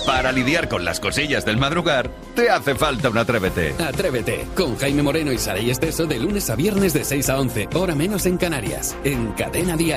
Para lidiar con las cosillas del madrugar, te hace falta un Atrévete. Atrévete, con Jaime Moreno y Saray Esteso de lunes a viernes de 6 a 11, hora menos en Canarias, en Cadena Dial.